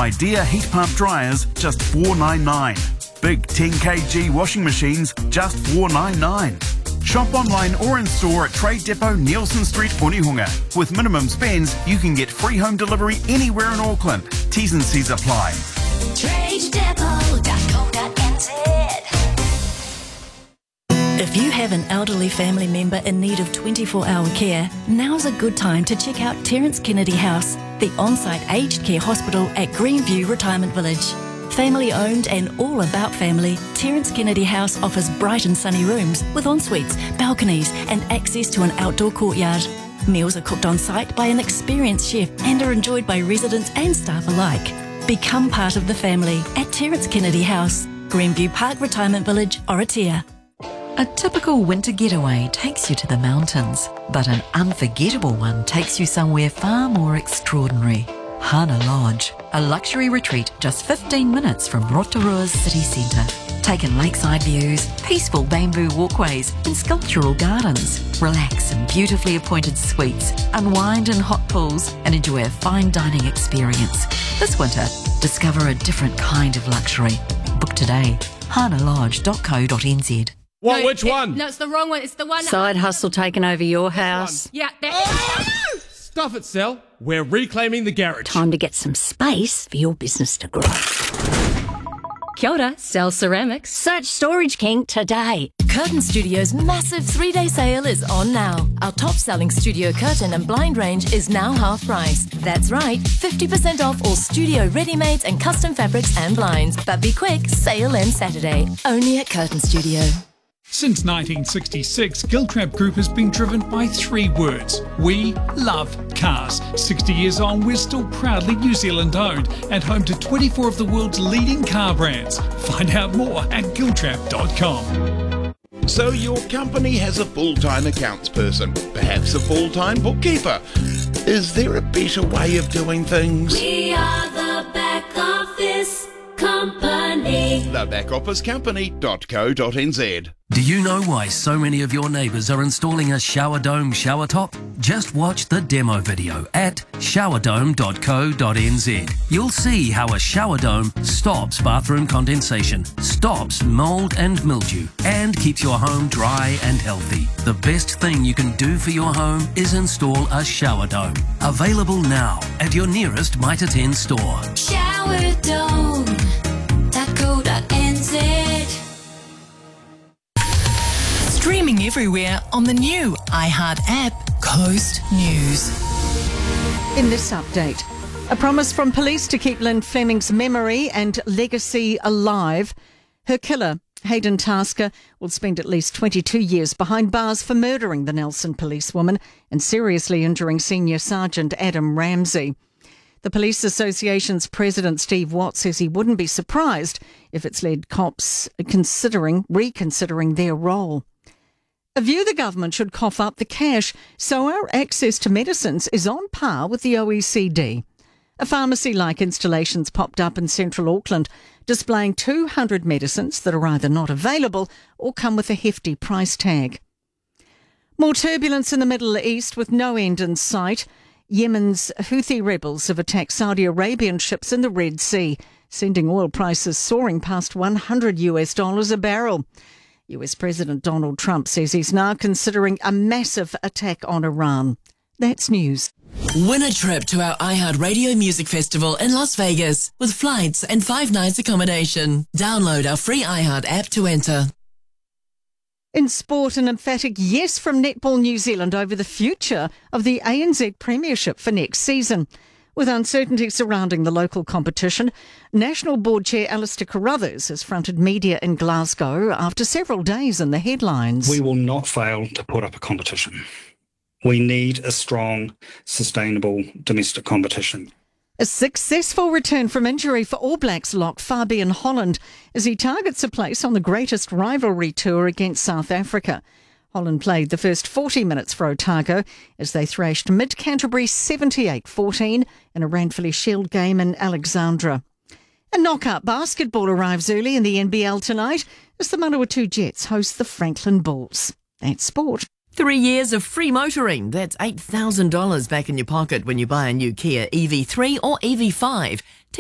My Dear heat pump dryers, just $4.99. Big 10kg washing machines, just $4.99. Shop online or in store at Trade Depot, Nielsen Street, Onehunga. With minimum spends, you can get free home delivery anywhere in Auckland. T's and C's apply. TradeDepot.co.nz. If you have an elderly family member in need of 24-hour care, now's a good time to check out Terence Kennedy House, the on-site aged care hospital at Greenview Retirement Village. Family owned and all about family, Terence Kennedy House offers bright and sunny rooms with en-suites, balconies and access to an outdoor courtyard. Meals are cooked on site by an experienced chef and are enjoyed by residents and staff alike. Become part of the family at Terence Kennedy House, Greenview Park Retirement Village, Oratia. A typical winter getaway takes you to the mountains, but an unforgettable one takes you somewhere far more extraordinary. Hana Lodge, a luxury retreat just 15 minutes from Rotorua's city centre. Take in lakeside views, peaceful bamboo walkways and sculptural gardens. Relax in beautifully appointed suites, unwind in hot pools and enjoy a fine dining experience. This winter, discover a different kind of luxury. Book today, hanalodge.co.nz. What? Which one? No, it's the wrong one. It's the one. Side hustle taking over your house. Yeah, Stuff it, Sal. We're reclaiming the garage. Time to get some space for your business to grow. Kia ora, Cell Ceramics. Search Storage King today. Curtain Studio's massive 3-day sale is on now. Our top-selling studio curtain and blind range is now half price. That's right, 50% off all studio ready-mades and custom fabrics and blinds. But be quick, sale ends Saturday. Only at Curtain Studio. Since 1966, Giltrap Group has been driven by 3 words. We love cars. 60 years on, we're still proudly New Zealand owned and home to 24 of the world's leading car brands. Find out more at giltrap.com. So your company has a full-time accounts person, perhaps a full-time bookkeeper. Is there a better way of doing things? We are the back office company. Thebackofficecompany.co.nz. Do you know why so many of your neighbours are installing a shower dome shower top? Just watch the demo video at showerdome.co.nz. You'll see how a shower dome stops bathroom condensation, stops mould and mildew, and keeps your home dry and healthy. The best thing you can do for your home is install a shower dome. Available now at your nearest Mitre 10 store. Showerdome.co.nz. Streaming everywhere on the new iHeart app, Coast News. In this update, a promise from police to keep Lynn Fleming's memory and legacy alive. Her killer, Hayden Tasker, will spend at least 22 years behind bars for murdering the Nelson policewoman and seriously injuring Senior Sergeant Adam Ramsey. The Police Association's president, Steve Watt, says he wouldn't be surprised if it's led cops reconsidering their role. A view the government should cough up the cash so our access to medicines is on par with the OECD. A pharmacy-like installation's popped up in central Auckland, displaying 200 medicines that are either not available or come with a hefty price tag. More turbulence in the Middle East with no end in sight. Yemen's Houthi rebels have attacked Saudi Arabian ships in the Red Sea, sending oil prices soaring past $100 a barrel. US President Donald Trump says he's now considering a massive attack on Iran. That's news. Win a trip to our iHeart Radio Music Festival in Las Vegas with flights and 5 nights accommodation. Download our free iHeart app to enter. In sport, an emphatic yes from Netball New Zealand over the future of the ANZ Premiership for next season. With uncertainty surrounding the local competition, National Board Chair Alistair Carruthers has fronted media in Glasgow after several days in the headlines. We will not fail to put up a competition. We need a strong, sustainable domestic competition. A successful return from injury for All Blacks lock Fabian Holland as he targets a place on the greatest rivalry tour against South Africa. Holland played the first 40 minutes for Otago as they thrashed Mid-Canterbury 78-14 in a Ranfurly Shield game in Alexandra. A knockout basketball arrives early in the NBL tonight as the Manawatu Jets host the Franklin Bulls. That's sport. 3 years of free motoring. That's $8,000 back in your pocket when you buy a new Kia EV3 or EV5.